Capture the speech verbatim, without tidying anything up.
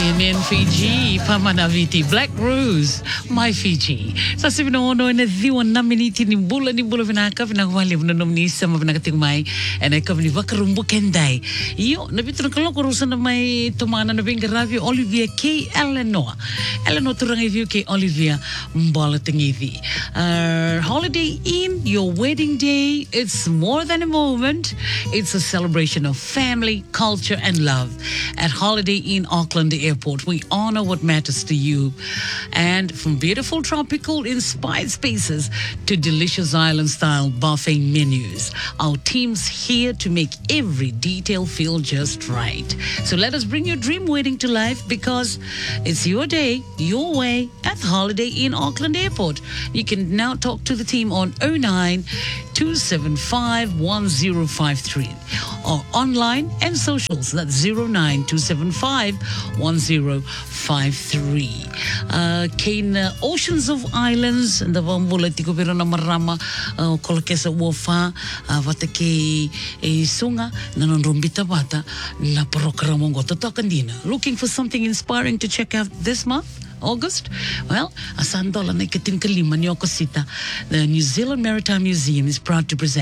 Yemen, Fiji, Pamanaviti, Black Rose, my Fiji. Sa sibinono na diwan namin iti ni bula ni bula vinaka vinawali vinanom ni sama vinakating mai and ay kami vakarumbu kenday. Yo, nabito na kalong kurusan na may tumana na bingarabi Olivia K. Eleanor. Eleanor turang review kay Olivia Mbola tingivi. Uh, Holiday Inn, your wedding day, it's more than a moment. It's a celebration of family, culture, and love. At Holiday Inn Auckland Airport, we honor what matters to you. And from beautiful tropical inspired spaces to delicious island-style buffet menus, our team's here to make every detail feel just right. So let us bring your dream wedding to life because it's your day, your way at Holiday Inn Auckland Airport. You can now talk to the team on oh nine, two seven five, one oh five three or online and socials. That's zero nine two seven five one zero five three. Uh, Kain uh, Oceans of Islands and the Vambuletico Verona Marama uh, Kolakesa Wofa uh, Vatake e Sunga Nanonrumbita Bata La Procramongo Totokandina. Looking for something inspiring to check out this month? August? Well, asan dola na ikating kalima ni Okosita. The New Zealand Maritime Museum is proud to present